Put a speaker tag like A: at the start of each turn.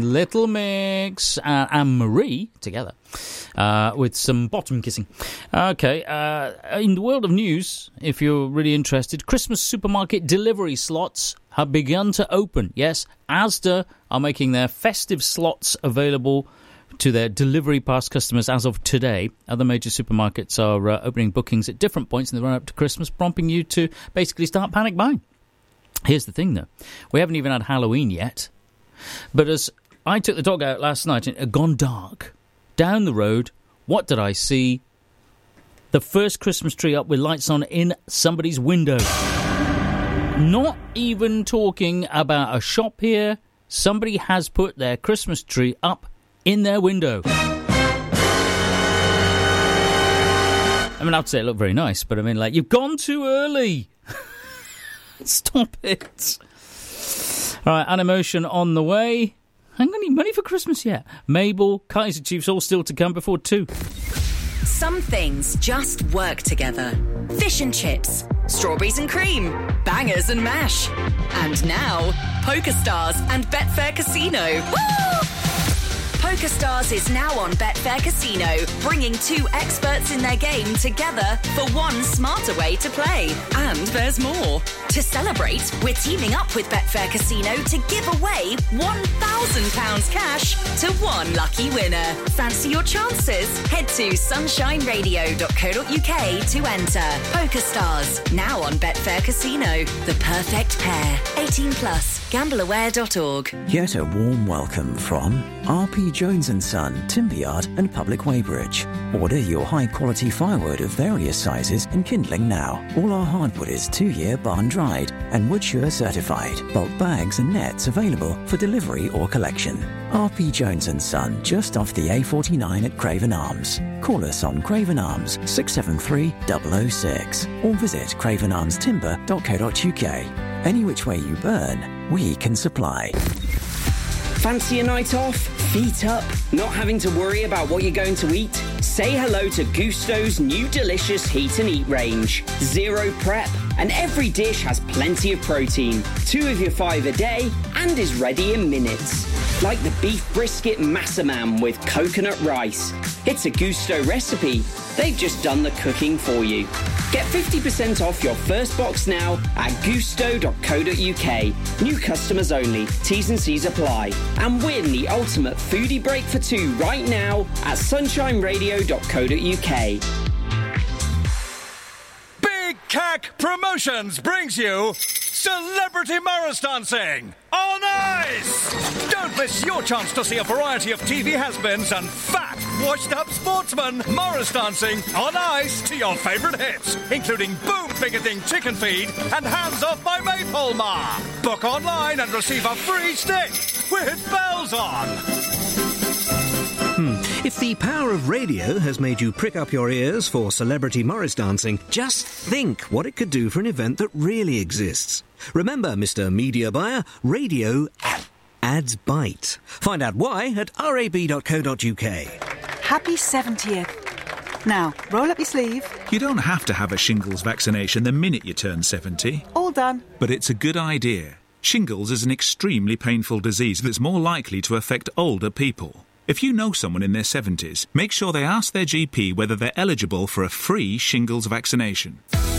A: Little Mix and Marie together with some bottom kissing. Okay, in the world of news, if you're really interested, Christmas supermarket delivery slots have begun to open. Yes, Asda are making their festive slots available to their delivery pass customers as of today. Other major supermarkets are opening bookings at different points in the run-up to Christmas, prompting you to basically start panic buying. Here's the thing, though. We haven't even had Halloween yet. But as I took the dog out last night and it had gone dark, down the road, what did I see? The first Christmas tree up with lights on in somebody's window. Not even talking about a shop here. Somebody has put their Christmas tree up in their window. I mean, I'd say it looked very nice, but I mean, like, you've gone too early. Stop it. All right, Animotion on the way. I haven't got any money for Christmas yet. Mabel, Kaiser Chiefs all still to come before 2.
B: Some things just work together. Fish and chips, strawberries and cream, bangers and mash. And now, PokerStars and Betfair Casino. Woo! PokerStars is now on Betfair Casino, bringing 2 experts in their game together for one smarter way to play. And there's more. To celebrate, we're teaming up with Betfair Casino to give away £1,000 cash to one lucky winner. Fancy your chances? Head to sunshineradio.co.uk to enter. PokerStars, now on Betfair Casino. The perfect pair. 18 plus. Gambleaware.org.
C: Get a warm welcome from R.P. Jones & Son, Timberyard and Public Weybridge. Order your high-quality firewood of various sizes and kindling now. All our hardwood is 2-year barn-dried and Woodsure certified. Bulk bags and nets available for delivery or collection. R.P. Jones & Son, just off the A49 at Craven Arms. Call us on Craven Arms 673 006 or visit cravenarmstimber.co.uk. Any which way you burn, we can supply.
D: Fancy a night off? Feet up? Not having to worry about what you're going to eat? Say hello to Gusto's new delicious Heat and Eat range. Zero prep, and every dish has plenty of protein. 2 of your 5 a day, and is ready in minutes. Like the beef brisket massaman with coconut rice. It's a Gusto recipe. They've just done the cooking for you. Get 50% off your first box now at gusto.co.uk. New customers only. T's and C's apply. And win the ultimate foodie break for 2 right now at sunshineradio.co.uk.
E: Big Cack Promotions brings you Celebrity Morris Dancing on Ice! Don't miss your chance to see a variety of TV has-beens and fat, washed-up sportsmen Morris dancing on ice to your favourite hits, including Boom Bigoting Chicken Feed and Hands Off My Maypole Ma. Book online and receive a free stick with bells on.
F: If the power of radio has made you prick up your ears for Celebrity Morris Dancing, just think what it could do for an event that really exists. Remember, Mr. Media Buyer, radio adds bite. Find out why at rab.co.uk.
G: Happy 70th. Now, roll up your sleeve.
H: You don't have to have a shingles vaccination the minute you turn 70.
G: All done.
H: But it's a good idea. Shingles is an extremely painful disease that's more likely to affect older people. If you know someone in their 70s, make sure they ask their GP whether they're eligible for a free shingles vaccination.